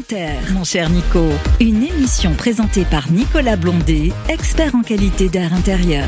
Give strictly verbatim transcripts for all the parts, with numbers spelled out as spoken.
Élémentaire, mon cher Nico. Une émission présentée par Nicolas Blondet, expert en qualité d'air intérieur.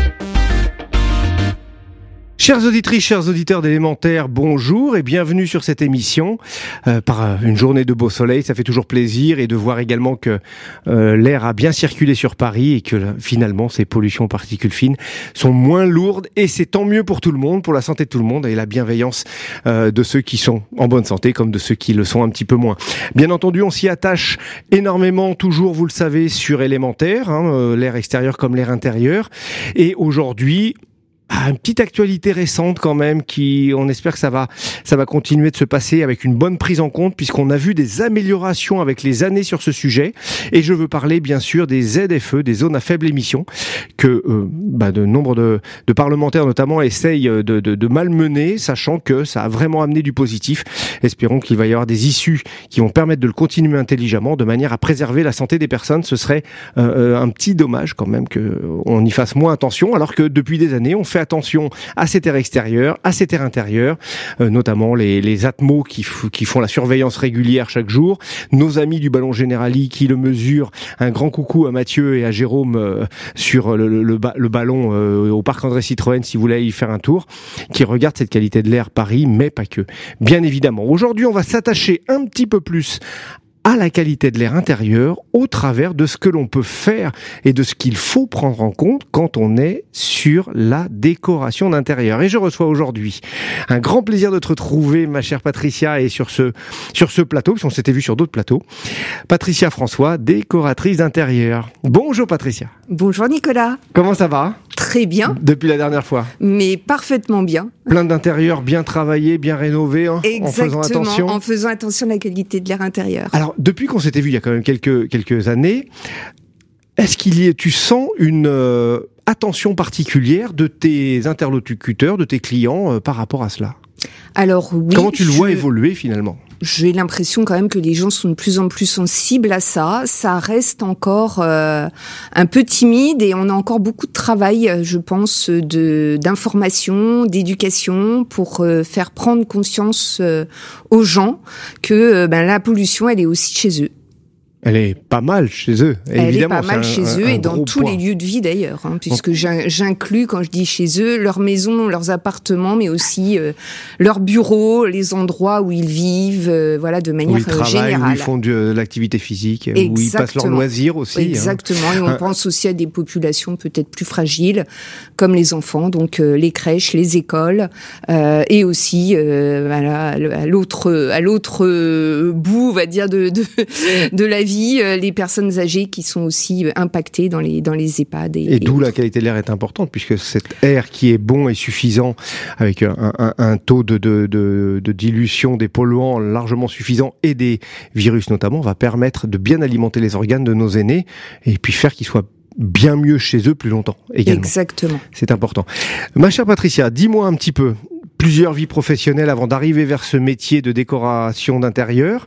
Chères auditrices, chers auditeurs d'Élémentaire, bonjour et bienvenue sur cette émission euh, par une journée de beau soleil. Ça fait toujours plaisir et de voir également que euh, l'air a bien circulé sur Paris et que finalement ces pollutions aux particules fines sont moins lourdes et c'est tant mieux pour tout le monde, pour la santé de tout le monde et la bienveillance euh, de ceux qui sont en bonne santé comme de ceux qui le sont un petit peu moins. Bien entendu, on s'y attache énormément toujours, vous le savez, sur Élémentaire, hein, euh, l'air extérieur comme l'air intérieur. Et aujourd'hui, Ah, une petite actualité récente quand même qui, on espère que ça va, ça va continuer de se passer avec une bonne prise en compte puisqu'on a vu des améliorations avec les années sur ce sujet. Et je veux parler bien sûr des Z F E, des zones à faible émission, que euh, bah, de nombre de, de parlementaires notamment essayent de, de, de malmener, sachant que ça a vraiment amené du positif. Espérons qu'il va y avoir des issues qui vont permettre de le continuer intelligemment, de manière à préserver la santé des personnes. Ce serait euh, un petit dommage quand même qu'on y fasse moins attention, alors que depuis des années on fait attention à cet air extérieur, à cet air intérieur, euh, notamment les, les atmos qui, f- qui font la surveillance régulière chaque jour, nos amis du Ballon Generali qui le mesurent, un grand coucou à Mathieu et à Jérôme euh, sur le, le, le, ba- le ballon euh, au parc André Citroën si vous voulez y faire un tour, qui regardent cette qualité de l'air Paris, mais pas que. Bien évidemment, aujourd'hui on va s'attacher un petit peu plus à la qualité de l'air intérieur au travers de ce que l'on peut faire et de ce qu'il faut prendre en compte quand on est sur la décoration d'intérieur. Et je reçois aujourd'hui un grand plaisir de te retrouver, ma chère Patricia, et sur ce, sur ce plateau, parce qu'on s'était vu sur d'autres plateaux. Patricia François, décoratrice d'intérieur. Bonjour Patricia. Bonjour Nicolas. Comment ça va ? Très bien. Depuis la dernière fois. Mais parfaitement bien. Plein d'intérieurs bien travaillés, bien rénovés, hein, en faisant attention. en faisant attention à la qualité de l'air intérieur. Alors, depuis qu'on s'était vu il y a quand même quelques, quelques années, est-ce qu'il y a, tu sens une euh, attention particulière de tes interlocuteurs, de tes clients euh, par rapport à cela ? Alors oui. Comment tu le je... vois évoluer finalement ? J'ai l'impression quand même que les gens sont de plus en plus sensibles à ça. Ça reste encore euh, un peu timide et on a encore beaucoup de travail, je pense, de d'information, d'éducation pour euh, faire prendre conscience euh, aux gens que euh, ben la pollution, elle est aussi chez eux. Elle est pas mal chez eux, Elle évidemment. Elle est pas mal un, chez un, eux un et dans tous point. les lieux de vie d'ailleurs, hein, puisque j'inclus, quand je dis chez eux, leurs maisons, leurs appartements, mais aussi euh, leurs bureaux, les endroits où ils vivent, euh, voilà, de manière où ils travaillent, générale. Où ils font de l'activité physique, Exactement. où ils passent leur loisir aussi. Exactement, hein. et on un... pense aussi à des populations peut-être plus fragiles, comme les enfants, donc euh, les crèches, les écoles, euh, et aussi euh, à, à l'autre, à l'autre bout, on va dire, de, de, de la vie, euh, les personnes personnes âgées qui sont aussi impactées dans les dans les EHPAD. Et, et, et d'où autres. La qualité de l'air est importante, puisque cet air qui est bon et suffisant, avec un, un, un taux de, de, de, de dilution des polluants largement suffisant et des virus notamment, va permettre de bien alimenter les organes de nos aînés et puis faire qu'ils soient bien mieux chez eux plus longtemps également. Exactement. C'est important. Ma chère Patricia, dis-moi un petit peu, plusieurs vies professionnelles avant d'arriver vers ce métier de décoration d'intérieur.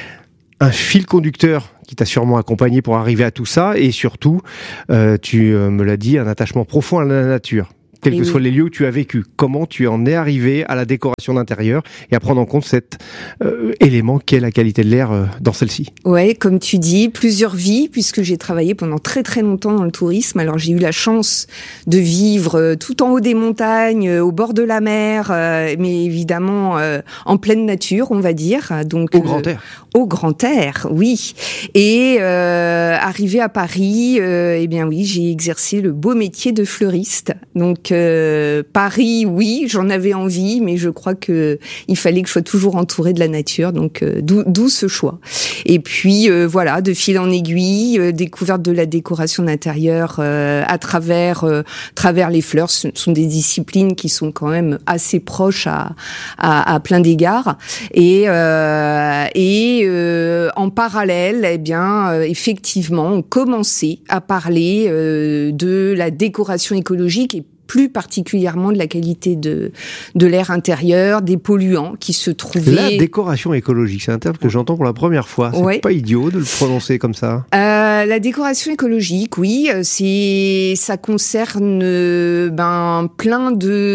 Un fil conducteur qui t'a sûrement accompagné pour arriver à tout ça, et surtout, euh, tu euh, me l'as dit, un attachement profond à la nature, quels et que oui. soient les lieux où tu as vécu. Comment tu en es arrivé à la décoration d'intérieur et à prendre en compte cet euh, élément qu'est la qualité de l'air euh, dans celle-ci ? Ouais, comme tu dis, plusieurs vies, puisque j'ai travaillé pendant très très longtemps dans le tourisme. Alors j'ai eu la chance de vivre euh, tout en haut des montagnes, euh, au bord de la mer, euh, mais évidemment euh, en pleine nature, on va dire. Donc au euh, grand air. Au grand air, oui. Et euh, arrivé à Paris, euh, eh bien oui, j'ai exercé le beau métier de fleuriste. Donc euh, Paris, oui, j'en avais envie, mais je crois que il fallait que je sois toujours entourée de la nature. Donc euh, d'où, d'où ce choix. Et puis euh, voilà, de fil en aiguille, euh, découverte de la décoration d'intérieur euh, à travers euh, travers les fleurs. Ce sont des disciplines qui sont quand même assez proches à à, à plein d'égards. Et euh, et Euh, en parallèle, eh bien, euh, effectivement, on commençait à parler euh, de la décoration écologique et plus particulièrement de la qualité de de l'air intérieur, des polluants qui se trouvaient... La décoration écologique, c'est un terme que j'entends pour la première fois. C'est ouais. pas idiot de le prononcer comme ça. Euh, la décoration écologique, oui, c'est ça concerne ben plein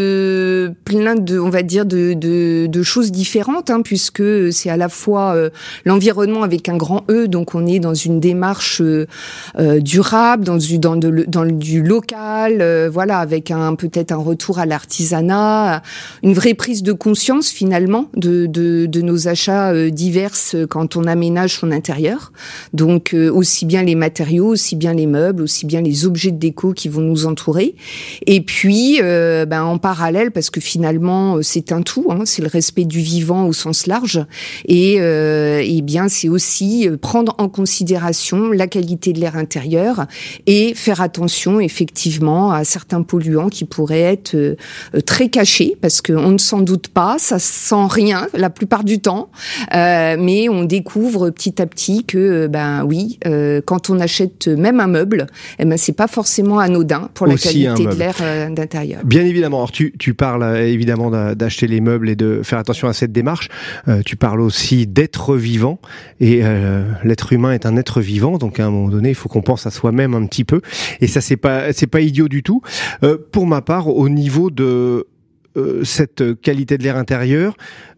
de plein de on va dire de de, de choses différentes, hein, puisque c'est à la fois euh, l'environnement avec un grand E, donc on est dans une démarche euh, durable, dans du dans de dans du local, euh, voilà, avec un peut-être un retour à l'artisanat, une vraie prise de conscience finalement de de, de nos achats euh, divers quand on aménage son intérieur. Donc euh, aussi bien les matériaux, aussi bien les meubles, aussi bien les objets de déco qui vont nous entourer. Et puis euh, ben en parallèle, parce que finalement c'est un tout, hein, c'est le respect du vivant au sens large. Et euh, et bien c'est aussi prendre en considération la qualité de l'air intérieur et faire attention effectivement à certains polluants qui pourraient être euh, très cachés, parce qu'on ne s'en doute pas, ça sent rien la plupart du temps, euh, mais on découvre petit à petit que ben oui, euh, quand on achète même un meuble, eh ben c'est pas forcément anodin pour la Aussi qualité de l'air euh, d'intérieur. Bien évidemment. Alors tu tu parles euh, évidemment d'acheter les meubles et de faire attention à cette démarche. Euh, tu parles aussi d'être vivant, et euh, l'être humain est un être vivant, donc à un moment donné, il faut qu'on pense à soi-même un petit peu. Et ça c'est pas c'est pas idiot du tout. Euh, pour ma part, au niveau de euh, cette qualité de l'air intérieur,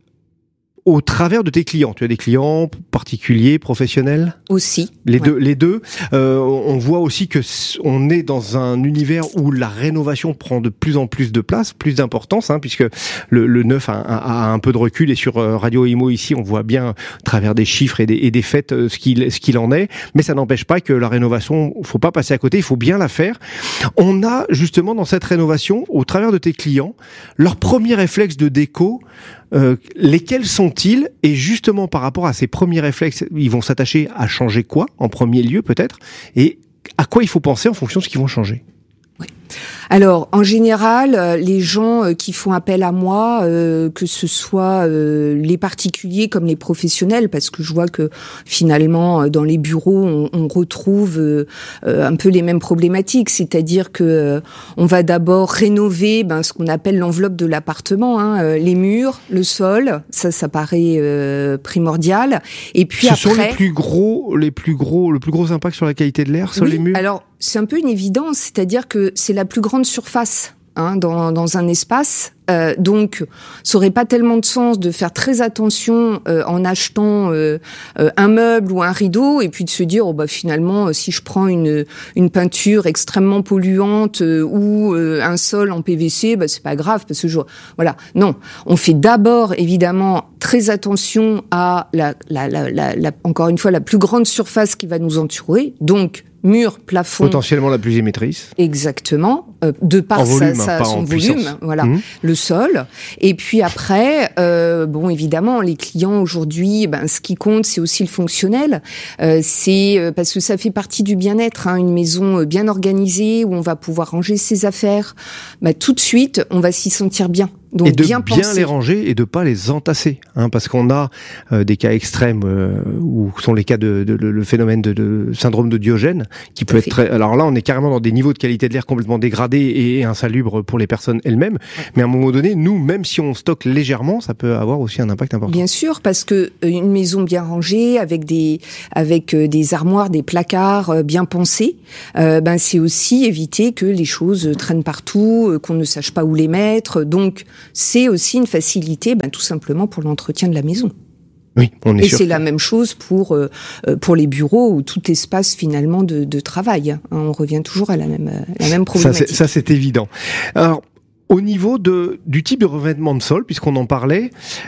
au travers de tes clients, tu as des clients particuliers, professionnels ? Aussi. Les ouais. deux, les deux. Euh, on voit aussi que on est dans un univers où la rénovation prend de plus en plus de place, plus d'importance, hein, puisque le, le neuf a, a, a un peu de recul, et sur Radio Imo ici, on voit bien, à travers des chiffres et des, et des faits, ce qu'il, ce qu'il en est. Mais ça n'empêche pas que la rénovation, faut pas passer à côté, il faut bien la faire. On a justement dans cette rénovation, au travers de tes clients, leur premier réflexe de déco. Euh, lesquels sont-ils? Et justement, par rapport à ces premiers réflexes, ils vont s'attacher à changer quoi, en premier lieu peut-être? Et à quoi il faut penser en fonction de ce qu'ils vont changer? Oui. Alors, en général, les gens qui font appel à moi, euh, que ce soit euh, les particuliers comme les professionnels, parce que je vois que finalement, dans les bureaux, on, on retrouve euh, un peu les mêmes problématiques, c'est-à-dire que euh, on va d'abord rénover ben, ce qu'on appelle l'enveloppe de l'appartement, hein, les murs, le sol, ça, ça paraît euh, primordial. Et puis ce après, sont les plus gros, les plus gros, le plus gros impact sur la qualité de l'air, sur oui, les murs. Alors, c'est un peu une évidence, c'est-à-dire que c'est la plus grande surface hein, dans, dans un espace. Euh, donc, ça aurait pas tellement de sens de faire très attention euh, en achetant euh, euh, un meuble ou un rideau, et puis de se dire oh bah finalement si je prends une une peinture extrêmement polluante euh, ou euh, un sol en P V C, bah c'est pas grave parce que je voilà. Non, on fait d'abord évidemment très attention à la, la, la, la, la encore une fois la plus grande surface qui va nous entourer, donc mur, plafond. Potentiellement la plus émettrice. Exactement, euh, de par volume, sa, sa, pas son en volume, puissance. voilà, Mmh. le sol. Et puis après, euh, bon, évidemment, les clients aujourd'hui, ben, ce qui compte, c'est aussi le fonctionnel. Euh, c'est euh, parce que ça fait partie du bien-être, hein, une maison bien organisée où on va pouvoir ranger ses affaires. Ben, tout de suite, on va s'y sentir bien. Donc, et de bien, bien penser. les ranger et de pas les entasser, hein, parce qu'on a euh, des cas extrêmes euh, où sont les cas de, de, de le phénomène de, de syndrome de Diogène qui peut être très. Alors là, on est carrément dans des niveaux de qualité de l'air complètement dégradés et insalubres pour les personnes elles-mêmes. Ouais. Mais à un moment donné, nous, même si on stocke légèrement, ça peut avoir aussi un impact important. Bien sûr, parce que une maison bien rangée avec des avec des armoires, des placards bien pensés, euh, ben c'est aussi éviter que les choses traînent partout, qu'on ne sache pas où les mettre. Donc c'est aussi une facilité, ben, tout simplement pour l'entretien de la maison. Oui, on est Et sûr. c'est la même chose pour euh, pour les bureaux ou tout espace finalement de, de travail. Hein, on revient toujours à la même la même problématique. Ça, c'est, ça, c'est évident. Alors, au niveau de du type de revêtement de sol, puisqu'on en parlait,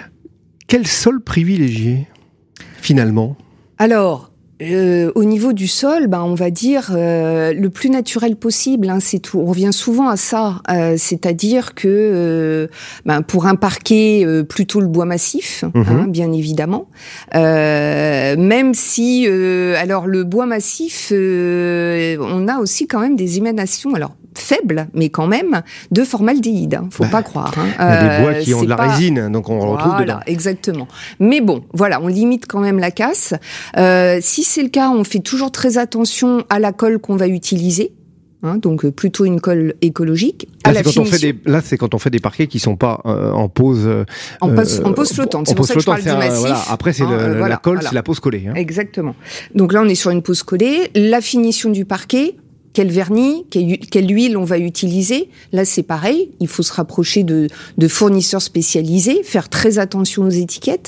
quel sol privilégier finalement? Alors. Euh, au niveau du sol, ben on va dire euh, le plus naturel possible. Hein, c'est tout. On revient souvent à ça, euh, c'est-à-dire que euh, ben pour un parquet, euh, plutôt le bois massif, mmh. hein, bien évidemment. Euh, même si, euh, alors le bois massif, euh, on a aussi quand même des émanations. Alors faible, mais quand même, de formaldéhyde. Hein, faut bah, pas croire. Hein. Il y a des bois qui euh, ont de la pas... résine, donc on voilà, retrouve dedans. Exactement. Mais bon, voilà, on limite quand même la casse. Euh, si c'est le cas, on fait toujours très attention à la colle qu'on va utiliser. Hein, donc plutôt une colle écologique. Là, à c'est la quand on fait des, là, c'est quand on fait des parquets qui sont pas euh, en pose euh, en pose, en pose flottante. C'est pour ça que je parle du un, massif. Voilà. Après, c'est hein, le, euh, voilà, la colle, voilà. C'est la pose collée. Hein. Exactement. Donc là, on est sur une pose collée. La finition du parquet. Quel vernis, quelle, quelle huile on va utiliser. Là, c'est pareil. Il faut se rapprocher de, de fournisseurs spécialisés, faire très attention aux étiquettes.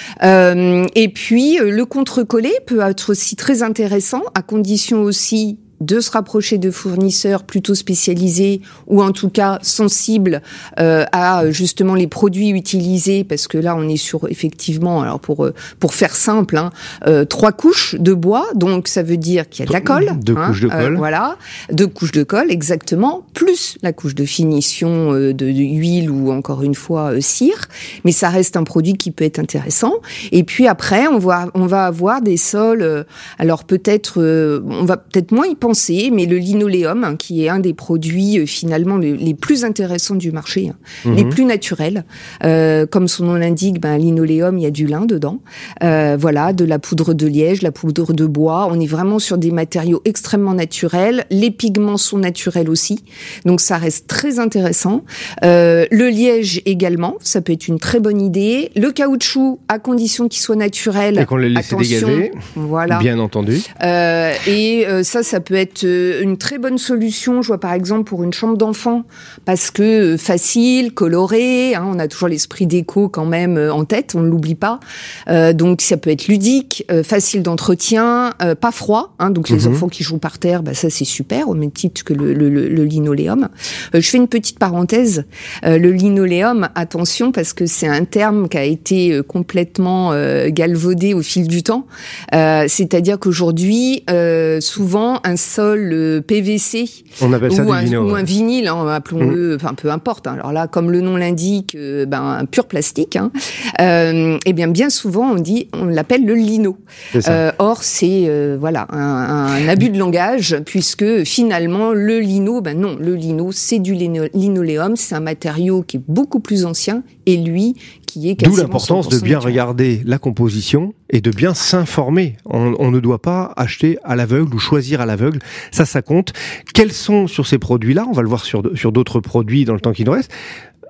Euh, et puis, le contre-collé peut être aussi très intéressant, à condition aussi de se rapprocher de fournisseurs plutôt spécialisés ou en tout cas sensibles euh, à justement les produits utilisés, parce que là on est sur effectivement, alors pour pour faire simple, hein, euh, trois couches de bois, donc ça veut dire qu'il y a de la colle, deux hein, couches de colle, euh, voilà, deux couches de colle exactement, plus la couche de finition euh, de, de huile ou encore une fois euh, cire, mais ça reste un produit qui peut être intéressant. Et puis après on va on va avoir des sols, euh, alors peut-être euh, on va peut-être moins y penser, mais le linoléum, hein, qui est un des produits euh, finalement les, les plus intéressants du marché, hein, mmh. les plus naturels. Euh, comme son nom l'indique, ben, linoléum, il y a du lin dedans. Euh, voilà, de la poudre de liège, la poudre de bois. On est vraiment sur des matériaux extrêmement naturels. Les pigments sont naturels aussi, donc ça reste très intéressant. Euh, le liège également, ça peut être une très bonne idée. Le caoutchouc, à condition qu'il soit naturel. Et qu'on les laisse dégager, voilà. Bien entendu. Euh, et euh, ça, ça peut être une très bonne solution, je vois par exemple pour une chambre d'enfant, parce que facile, coloré, hein, on a toujours l'esprit déco quand même en tête, on ne l'oublie pas, euh, donc ça peut être ludique, euh, facile d'entretien, euh, pas froid, hein, donc les mmh. enfants qui jouent par terre, bah, ça c'est super, au même titre que le, le, le, le linoléum. Euh, je fais une petite parenthèse, euh, le linoléum, attention, parce que c'est un terme qui a été complètement euh, galvaudé au fil du temps, euh, c'est-à-dire qu'aujourd'hui, euh, souvent, un sol euh, P V C on appelle ça ou, du un, vino, ou ouais. un vinyle, hein, appelons-le, enfin mmh. peu importe. Hein. Alors là, comme le nom l'indique, euh, ben un pur plastique. Hein. Euh, et bien, bien souvent, on dit, on l'appelle le lino. Euh, or, c'est euh, voilà un, un abus de langage, puisque finalement, le lino, ben non, le lino, c'est du lino, linoléum, c'est un matériau qui est beaucoup plus ancien, et lui, qui est quasiment d'où l'importance de bien naturel. regarder la composition et de bien s'informer. On, on ne doit pas acheter à l'aveugle ou choisir à l'aveugle. Ça, ça compte. Quels sont sur ces produits-là, on va le voir sur, sur d'autres produits dans le temps qui nous reste,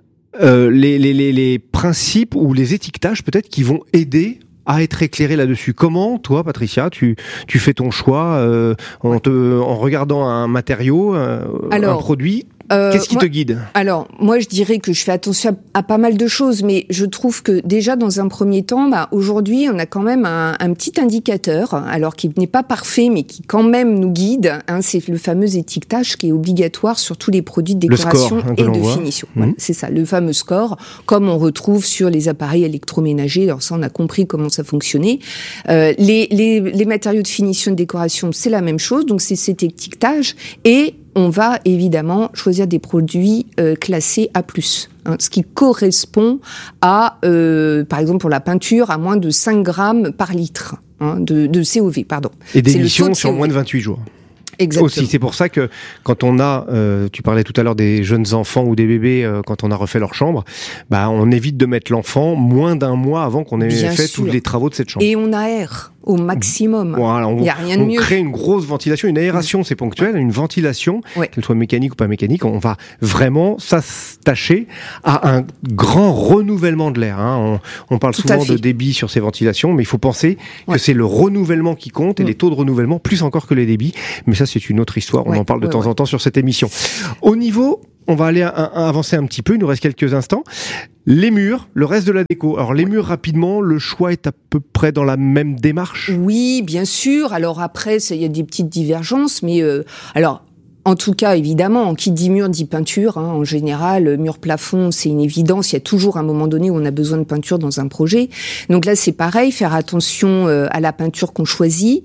euh, les, les, les, les principes ou les étiquetages peut-être qui vont aider à être éclairé là-dessus. Comment, toi, Patricia, tu, tu fais ton choix euh, en, te, en regardant un matériau, euh, Alors, un produit Euh, Qu'est-ce qui moi, te guide ? Alors, moi, je dirais que je fais attention à, à pas mal de choses, mais je trouve que déjà, dans un premier temps, bah, aujourd'hui, on a quand même un, un petit indicateur, alors qui n'est pas parfait, mais qui quand même nous guide. Hein, c'est le fameux étiquetage qui est obligatoire sur tous les produits de décoration score, hein, et de voit. finition. Mmh. Voilà, c'est ça, le fameux score, comme on retrouve sur les appareils électroménagers. Alors ça, on a compris comment ça fonctionnait. Euh, les, les, les matériaux de finition et de décoration, c'est la même chose. Donc, c'est cet étiquetage et on va évidemment choisir des produits euh, classés A plus, hein, ce qui correspond à, euh, par exemple pour la peinture, à moins de cinq grammes par litre hein, de, de C O V. Pardon. Et d'émission sur moins de vingt-huit jours. Exactement. Aussi, c'est pour ça que quand on a, euh, tu parlais tout à l'heure des jeunes enfants ou des bébés, euh, quand on a refait leur chambre, bah on évite de mettre l'enfant moins d'un mois avant qu'on ait Bien fait sûr. tous les travaux de cette chambre. Et on aère au maximum. Voilà, on, Il n'y a rien de on mieux. crée une grosse ventilation, une aération, c'est ponctuel, une ventilation, ouais. qu'elle soit mécanique ou pas mécanique, on va vraiment s'attacher à un grand renouvellement de l'air. Hein. On, on parle Tout souvent de débit sur ces ventilations, mais il faut penser que ouais. c'est le renouvellement qui compte et ouais. les taux de renouvellement plus encore que les débits. Mais ça, c'est une autre histoire. On ouais. en parle de ouais, temps ouais. en temps sur cette émission. Au niveau, on va aller à, à avancer un petit peu. Il nous reste quelques instants. Les murs, le reste de la déco. Alors les murs, rapidement, le choix est à peu près dans la même démarche ? Oui, bien sûr. Alors après, il y a des petites divergences, mais euh, alors... En tout cas, évidemment, qui dit mur dit peinture. Hein. En général, mur plafond, c'est une évidence. Il y a toujours un moment donné où on a besoin de peinture dans un projet. Donc là, c'est pareil, faire attention euh, à la peinture qu'on choisit.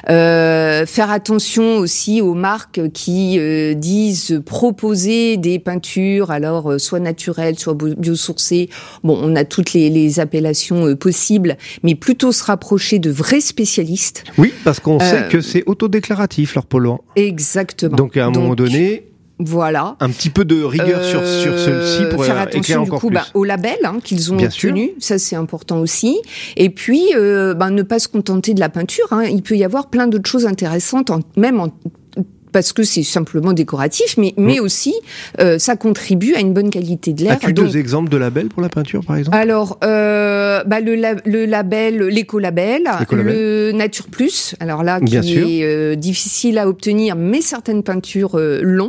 Euh, faire attention aussi aux marques qui euh, disent proposer des peintures, alors euh, soit naturelles, soit biosourcées. Bon, on a toutes les, les appellations euh, possibles, mais plutôt se rapprocher de vrais spécialistes. Oui, parce qu'on euh, sait que c'est autodéclaratif, leur polluant. Exactement. Donc, à un Donc, moment donné, voilà. Un petit peu de rigueur euh, sur, sur celui-ci pour faire attention encore du coup plus. Bah, au label hein, qu'ils ont Bien obtenu, sûr. Ça c'est important aussi. Et puis euh, bah, ne pas se contenter de la peinture. Hein. Il peut y avoir plein d'autres choses intéressantes, en, même en parce que c'est simplement décoratif, mais, mais mmh. aussi, euh, ça contribue à une bonne qualité de l'air. As-tu Donc, deux exemples de labels pour la peinture, par exemple? Alors, euh, bah, le, la, le label, l'écolabel, le Nature Plus, alors là, qui Bien est euh, difficile à obtenir, mais certaines peintures euh, l'ont.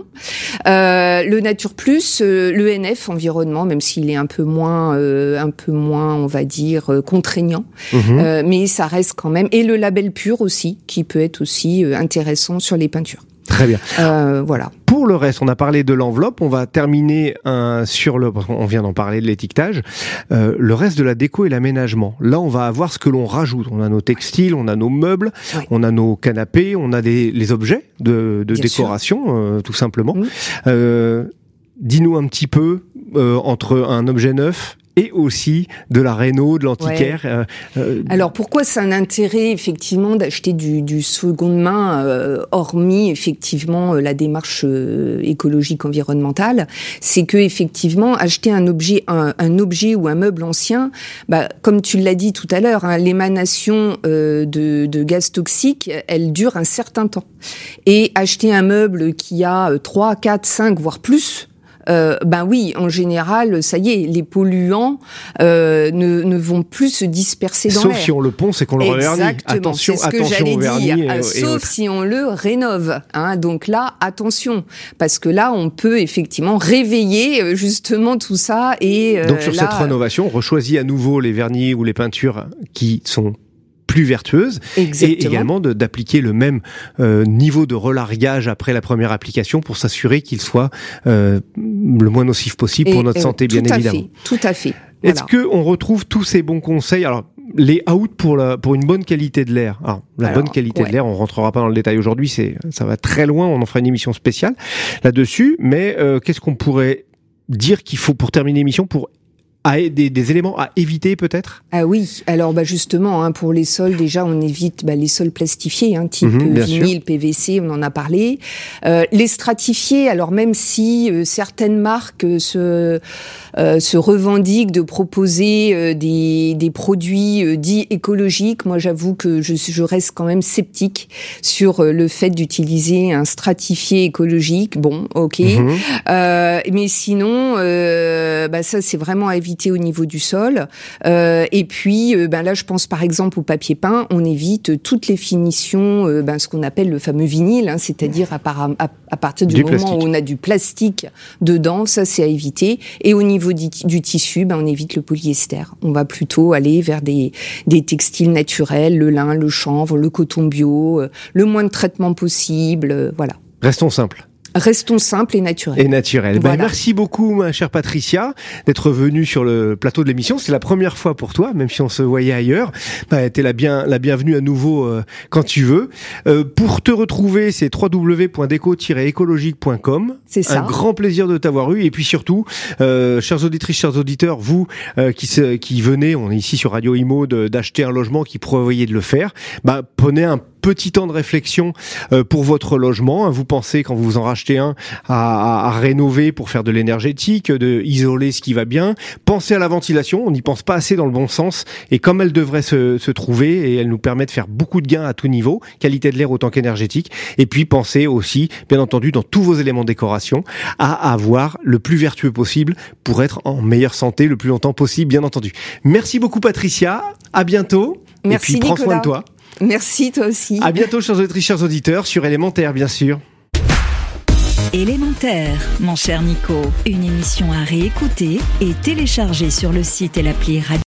Euh, le Nature Plus, euh, l'E N F environnement, même s'il est un peu moins, euh, un peu moins, on va dire, euh, contraignant, mmh. euh, mais ça reste quand même. Et le label Pur aussi, qui peut être aussi euh, intéressant sur les peintures. Très bien. Euh, voilà. Pour le reste, on a parlé de l'enveloppe, on va terminer un, sur le, on vient d'en parler de l'étiquetage, euh, le reste de la déco et l'aménagement. Là, on va avoir ce que l'on rajoute. On a nos textiles, on a nos meubles, ouais. on a nos canapés, on a des, les objets de, de décoration, euh, tout simplement. Mmh. Euh, dis-nous un petit peu, euh, entre un objet neuf et aussi de la réno, de l'antiquaire. Ouais. Euh, euh... Alors pourquoi c'est un intérêt effectivement d'acheter du, du seconde main, euh, hormis effectivement la démarche euh, écologique environnementale, c'est que effectivement acheter un objet, un, un objet ou un meuble ancien, bah comme tu l'as dit tout à l'heure, hein, l'émanation euh, de, de gaz toxiques, elle dure un certain temps. Et acheter un meuble qui a trois, quatre, cinq voire plus. Euh, ben oui, en général, ça y est, les polluants euh, ne, ne vont plus se disperser dans l'air. Sauf si on le ponce et qu'on le revernit. Attention, c'est ce que j'allais dire. Et, Sauf et si on le rénove. Hein. Donc là, attention, parce que là, on peut effectivement réveiller justement tout ça. Et euh, donc sur là, cette rénovation, on rechoisit à nouveau les vernis ou les peintures qui sont plus vertueuse. Exactement. Et également de, d'appliquer le même euh, niveau de relargage après la première application pour s'assurer qu'il soit euh, le moins nocif possible et, pour notre santé, bien évidemment. Fait, tout à fait. Est-ce voilà. qu'on retrouve tous ces bons conseils? Alors, les outs pour la pour une bonne qualité de l'air. Alors, la Alors, bonne qualité ouais. de l'air, on rentrera pas dans le détail aujourd'hui, c'est ça va très loin, on en fera une émission spéciale là-dessus. Mais euh, qu'est-ce qu'on pourrait dire qu'il faut pour terminer l'émission pour Des, des éléments à éviter peut-être? Ah oui, alors bah justement hein, pour les sols déjà on évite bah, les sols plastifiés hein, type mmh, vinyle, P V C, on en a parlé. Euh, les stratifiés, alors même si euh, certaines marques euh, se euh, se revendiquent de proposer euh, des des produits euh, dits écologiques, moi j'avoue que je je reste quand même sceptique sur euh, le fait d'utiliser un stratifié écologique. Bon, ok, mmh. euh, mais sinon euh, bah ça c'est vraiment à éviter au niveau du sol. Euh, et puis, euh, ben là, je pense par exemple au papier peint. On évite toutes les finitions, euh, ben ce qu'on appelle le fameux vinyle, hein, c'est-à-dire à, par, à, à partir du, du moment plastique. Où on a du plastique dedans, ça c'est à éviter. Et au niveau du, du tissu, ben on évite le polyester. On va plutôt aller vers des, des textiles naturels, le lin, le chanvre, le coton bio, euh, le moins de traitement possible, euh, voilà. Restons simples. Restons simples et naturels. Et naturels. Voilà. Ben, merci beaucoup, ma chère Patricia, d'être venue sur le plateau de l'émission. C'est la première fois pour toi, même si on se voyait ailleurs. Ben, t'es la, bien, la bienvenue à nouveau euh, quand tu veux. Euh, pour te retrouver, c'est w w w point déco tiret écologique point com. C'est ça. Un grand plaisir de t'avoir eu. Et puis surtout, euh, chères auditrices, chers auditeurs, vous euh, qui, se, qui venez, on est ici sur Radio Imo, de, d'acheter un logement, qui prévoyez de le faire, ben, prenez un petit temps de réflexion euh, pour votre logement. Vous pensez, quand vous vous en rachetez un, à, à, à rénover pour faire de l'énergétique, de isoler ce qui va bien. Pensez à la ventilation, on n'y pense pas assez dans le bon sens. Et comme elle devrait se, se trouver, et elle nous permet de faire beaucoup de gains à tout niveau, qualité de l'air autant qu'énergétique. Et puis pensez aussi, bien entendu, dans tous vos éléments de décoration, à avoir le plus vertueux possible pour être en meilleure santé le plus longtemps possible, bien entendu. Merci beaucoup Patricia, à bientôt. Merci, et puis prends Nicolas. soin de toi. Merci, toi aussi. À bientôt, chers auditrices, chers auditeurs, sur Élémentaire, bien sûr. Élémentaire, mon cher Nico. Une émission à réécouter et télécharger sur le site et l'appli Radio.